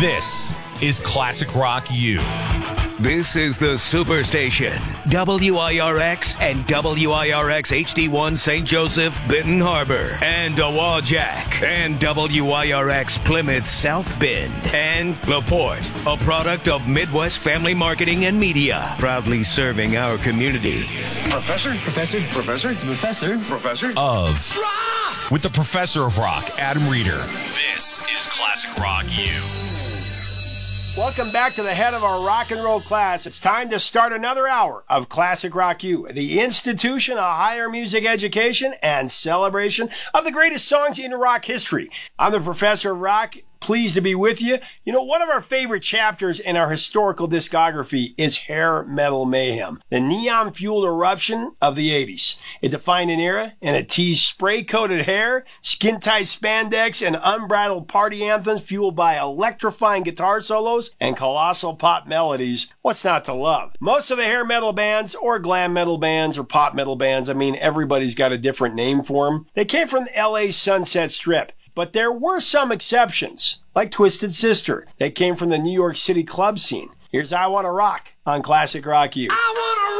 This is Classic Rock U. This is the Superstation, WIRX and WIRX HD1 St. Joseph, Benton Harbor, and Awajak, and WIRX Plymouth South Bend, and LaPorte, a product of Midwest Family Marketing and Media, proudly serving our community. Professor Of rock! With the Professor of Rock, Adam Reeder. This is Classic Rock U. Welcome back to the head of our rock and roll class. It's time to start another hour of Classic Rock U, the institution of higher music education and celebration of the greatest songs in rock history. I'm the Professor of Rock. Pleased to be with you. You know, one of our favorite chapters in our historical discography is Hair Metal Mayhem, the neon-fueled eruption of the 80s. It defined an era and it teased spray-coated hair, skin-tight spandex, and unbridled party anthems fueled by electrifying guitar solos and colossal pop melodies. What's not to love? Most of the hair metal bands, or glam metal bands, or pop metal bands, I mean, everybody's got a different name for them. They came from the LA Sunset Strip. But there were some exceptions, like Twisted Sister, that came from the New York City club scene. Here's I Wanna Rock on Classic Rock U. I wanna